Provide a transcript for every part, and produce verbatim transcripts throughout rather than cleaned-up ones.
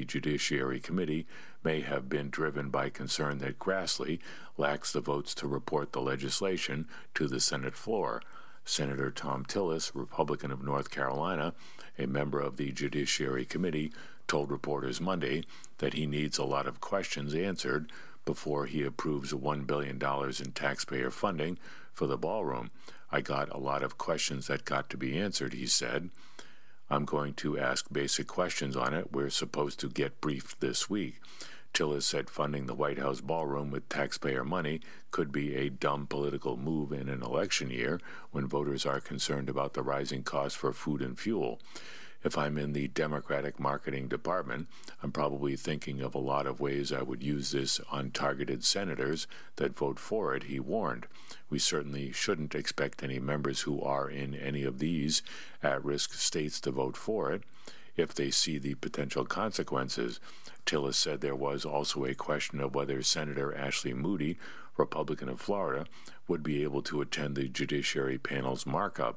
the Judiciary Committee may have been driven by concern that Grassley lacks the votes to report the legislation to the Senate floor. Senator Thom Tillis, Republican of North Carolina, a member of the Judiciary Committee, told reporters Monday that he needs a lot of questions answered before he approves one billion dollars in taxpayer funding for the ballroom. I got a lot of questions that got to be answered, he said. I'm going to ask basic questions on it. We're supposed to get briefed this week. Tillis said funding the White House ballroom with taxpayer money could be a dumb political move in an election year when voters are concerned about the rising costs for food and fuel. If I'm in the Democratic marketing department, I'm probably thinking of a lot of ways I would use this on targeted senators that vote for it, he warned. We certainly shouldn't expect any members who are in any of these at-risk states to vote for it if they see the potential consequences. Tillis said there was also a question of whether Senator Ashley Moody, Republican of Florida, would be able to attend the Judiciary panel's markup.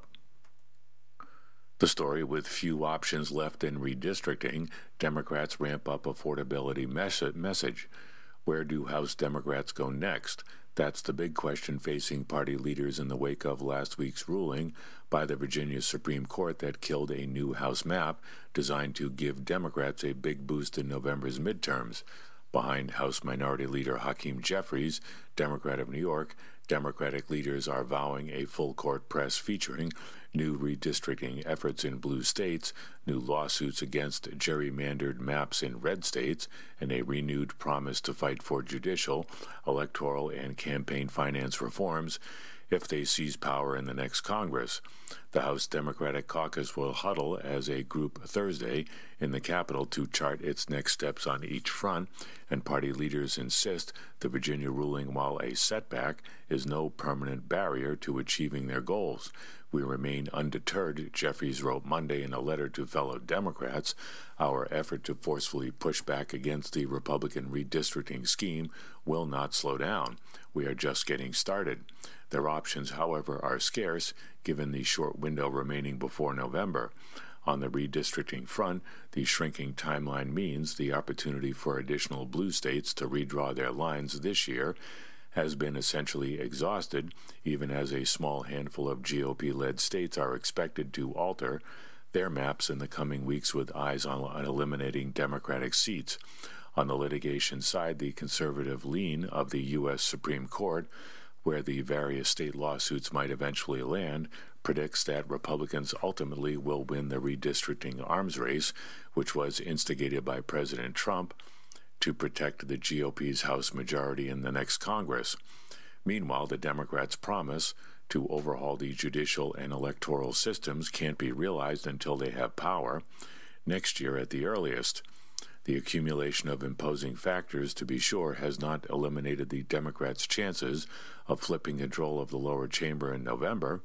The story: with few options left in redistricting, Democrats ramp up affordability mes- message. Where do House Democrats go next? That's the big question facing party leaders in the wake of last week's ruling by the Virginia Supreme Court that killed a new House map designed to give Democrats a big boost in November's midterms. Behind House Minority Leader Hakeem Jeffries, Democrat of New York, Democratic leaders are vowing a full-court press featuring new redistricting efforts in blue states, new lawsuits against gerrymandered maps in red states, and a renewed promise to fight for judicial, electoral, and campaign finance reforms if they seize power in the next Congress. The House Democratic Caucus will huddle as a group Thursday in the Capitol to chart its next steps on each front, and party leaders insist the Virginia ruling, while a setback, is no permanent barrier to achieving their goals. We remain undeterred, Jeffries wrote Monday in a letter to fellow Democrats. Our effort to forcefully push back against the Republican redistricting scheme will not slow down. We are just getting started. Their options, however, are scarce, given the short window remaining before November. On the redistricting front, the shrinking timeline means the opportunity for additional blue states to redraw their lines this year has been essentially exhausted, even as a small handful of G O P-led states are expected to alter their maps in the coming weeks with eyes on, on eliminating Democratic seats. On the litigation side, the conservative lean of the U S Supreme Court, where the various state lawsuits might eventually land, predicts that Republicans ultimately will win the redistricting arms race, which was instigated by President Trump to protect the G O P's House majority in the next Congress. Meanwhile, the Democrats' promise to overhaul the judicial and electoral systems can't be realized until they have power, next year at the earliest. The accumulation of imposing factors, to be sure, has not eliminated the Democrats' chances of flipping control of the lower chamber in November.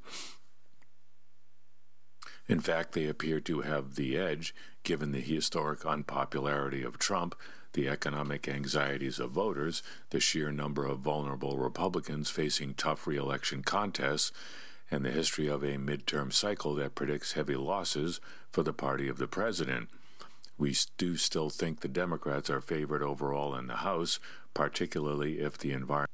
In fact, they appear to have the edge, given the historic unpopularity of Trump, the economic anxieties of voters, the sheer number of vulnerable Republicans facing tough re-election contests, and the history of a midterm cycle that predicts heavy losses for the party of the president. We do still think the Democrats are favored overall in the House, particularly if the environment